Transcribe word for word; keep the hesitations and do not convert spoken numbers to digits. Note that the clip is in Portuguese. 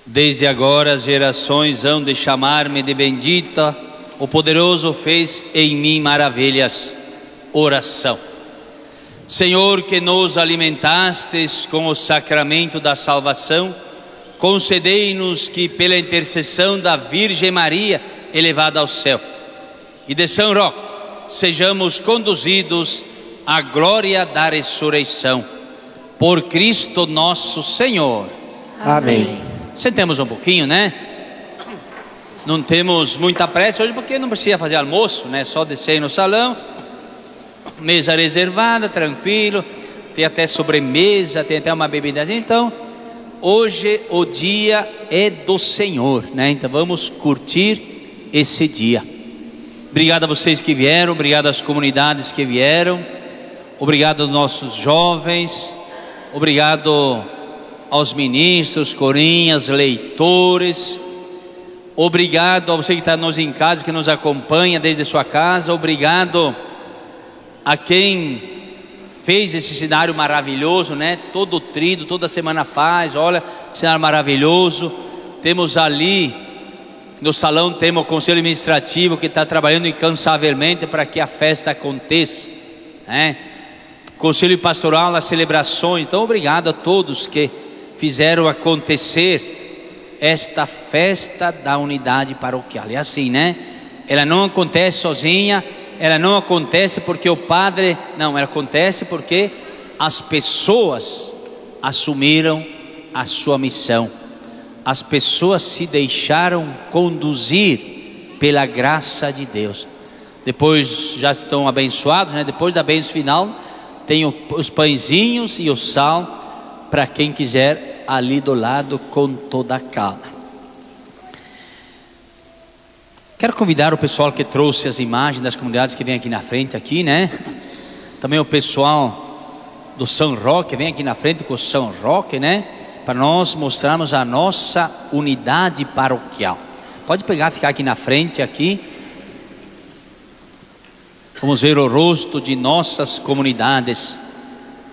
Desde agora as gerações hão de chamar-me de bendita, o poderoso fez em mim maravilhas. Oração. Senhor, que nos alimentastes com o sacramento da salvação, concedei-nos que pela intercessão da Virgem Maria elevada ao céu e de São Roque sejamos conduzidos à glória da ressurreição. Por Cristo nosso Senhor. Amém. Sentemos um pouquinho, né? Não temos muita pressa hoje porque não precisa fazer almoço, né? Só descer aí no salão, mesa reservada, tranquilo. Tem até sobremesa, tem até uma bebidazinha. Então, hoje o dia é do Senhor, né? Então vamos curtir esse dia. Obrigado a vocês que vieram, obrigado às comunidades que vieram, obrigado aos nossos jovens, obrigado aos ministros, corinhas, leitores, obrigado a você que está nos em casa, que nos acompanha desde a sua casa, obrigado a quem fez esse cenário maravilhoso, né? Todo trido, toda semana faz, olha, cenário maravilhoso. Temos ali no salão, temos o conselho administrativo que está trabalhando incansavelmente para que a festa aconteça, né? Conselho pastoral, as celebrações. Então obrigado a todos que fizeram acontecer esta festa da unidade paroquial. É assim, né? Ela não acontece sozinha, ela não acontece porque o padre, não, ela acontece porque as pessoas assumiram a sua missão. As pessoas se deixaram conduzir pela graça de Deus. Depois já estão abençoados, né? Depois da bênção final tem os pãezinhos e o sal para quem quiser ali do lado com toda a calma. Quero convidar o pessoal que trouxe as imagens das comunidades que vem aqui na frente aqui, né? Também o pessoal do São Roque, vem aqui na frente com o São Roque, né? Para nós mostrarmos a nossa unidade paroquial. Pode pegar, ficar aqui na frente aqui. Vamos ver o rosto de nossas comunidades.